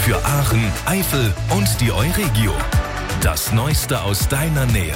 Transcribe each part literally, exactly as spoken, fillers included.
Für Aachen, Eifel und die Euregio. Das Neueste aus deiner Nähe.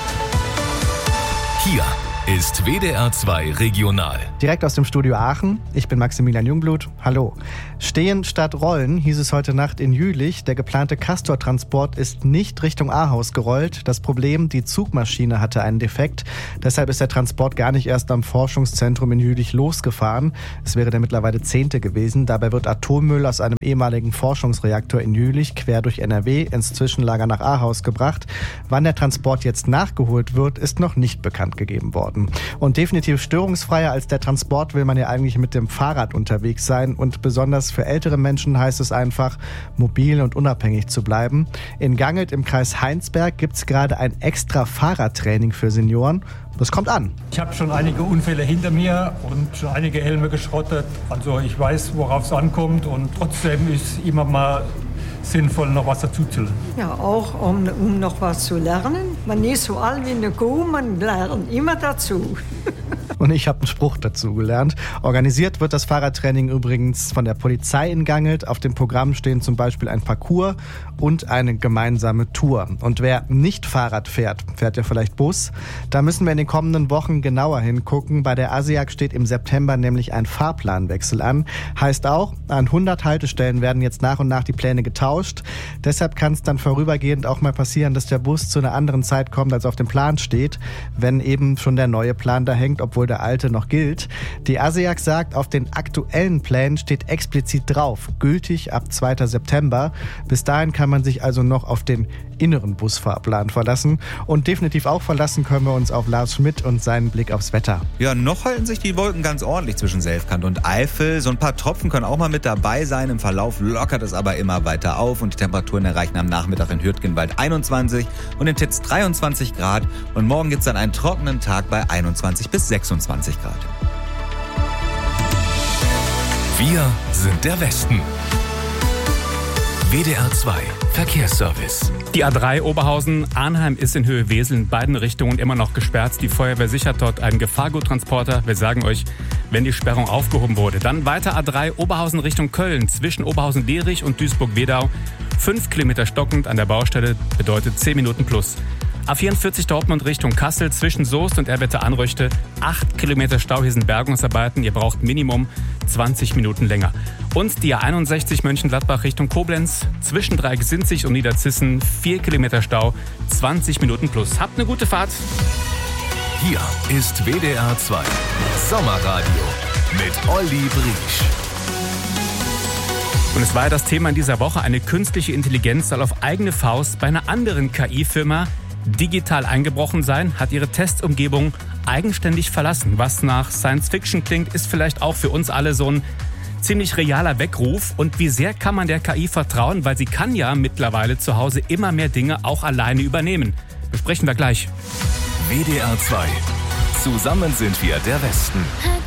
Hier ist W D R zwei Regional. Direkt aus dem Studio Aachen. Ich bin Maximilian Jungblut. Hallo. Stehen statt rollen, hieß es heute Nacht in Jülich. Der geplante Castor-Transport ist nicht Richtung Ahaus gerollt. Das Problem, die Zugmaschine hatte einen Defekt. Deshalb ist der Transport gar nicht erst am Forschungszentrum in Jülich losgefahren. Es wäre der mittlerweile zehnte gewesen. Dabei wird Atommüll aus einem ehemaligen Forschungsreaktor in Jülich quer durch N R W ins Zwischenlager nach Ahaus gebracht. Wann der Transport jetzt nachgeholt wird, ist noch nicht bekannt gegeben worden. Und definitiv störungsfreier als der Transport will man ja eigentlich mit dem Fahrrad unterwegs sein. Und besonders für ältere Menschen heißt es einfach, mobil und unabhängig zu bleiben. In Gangelt im Kreis Heinsberg gibt es gerade ein extra Fahrradtraining für Senioren. Das kommt an. Ich habe schon einige Unfälle hinter mir und schon einige Helme geschrottet. Also ich weiß, worauf es ankommt, und trotzdem ist immer mal sinnvoll, noch was dazu zu lernen. Ja, auch um, um noch was zu lernen. Man ist so alt wie eine Kuh, man lernt immer dazu. Und ich habe einen Spruch dazu gelernt. Organisiert wird das Fahrradtraining übrigens von der Polizei in Gangelt. Auf dem Programm stehen zum Beispiel ein Parcours und eine gemeinsame Tour. Und wer nicht Fahrrad fährt, fährt ja vielleicht Bus. Da müssen wir in den kommenden Wochen genauer hingucken. Bei der ASEAG steht im September nämlich ein Fahrplanwechsel an. Heißt auch, an hundert Haltestellen werden jetzt nach und nach die Pläne getauscht. Deshalb kann es dann vorübergehend auch mal passieren, dass der Bus zu einer anderen Zeit kommt, als auf dem Plan steht, wenn eben schon der neue Plan da hängt, obwohl der alte noch gilt. Die ASEAG sagt, auf den aktuellen Plänen steht explizit drauf, gültig ab zweiten September. Bis dahin kann man sich also noch auf den inneren Busfahrplan verlassen. Und definitiv auch verlassen können wir uns auf Lars Schmidt und seinen Blick aufs Wetter. Ja, noch halten sich die Wolken ganz ordentlich zwischen Selfkant und Eifel. So ein paar Tropfen können auch mal mit dabei sein. Im Verlauf lockert es aber immer weiter auf und die Temperaturen erreichen am Nachmittag in Hürtgenwald einundzwanzig und in Titz dreiundzwanzig Grad. Und morgen gibt es dann einen trockenen Tag bei einundzwanzig bis sechsundzwanzig Grad. Wir sind der Westen. W D R zwei Verkehrsservice. Die A drei Oberhausen-Arnheim ist in Höhe Wesel in beiden Richtungen immer noch gesperrt. Die Feuerwehr sichert dort einen Gefahrguttransporter. Wir sagen euch, wenn die Sperrung aufgehoben wurde. Dann weiter A drei Oberhausen Richtung Köln zwischen Oberhausen-Lehrich und Duisburg-Wedau. Fünf Kilometer stockend an der Baustelle bedeutet zehn Minuten plus. A vierundvierzig Dortmund Richtung Kassel zwischen Soest und Erwette-Anröchte. acht Kilometer Stau, hier sind Bergungsarbeiten. Ihr braucht Minimum zwanzig Minuten länger. Und die A einundsechzig Mönchengladbach Richtung Koblenz zwischen Dreiecksinzig und Niederzissen. vier Kilometer Stau, zwanzig Minuten plus. Habt eine gute Fahrt. Hier ist W D R zwei Sommerradio mit Olli Briesch. Und es war ja das Thema in dieser Woche. Eine künstliche Intelligenz soll auf eigene Faust bei einer anderen K I-Firma digital eingebrochen sein, hat ihre Testumgebung eigenständig verlassen. Was nach Science Fiction klingt, ist vielleicht auch für uns alle so ein ziemlich realer Weckruf. Und wie sehr kann man der K I vertrauen? Weil sie kann ja mittlerweile zu Hause immer mehr Dinge auch alleine übernehmen. Besprechen wir gleich. W D R zwei. Zusammen sind wir der Westen.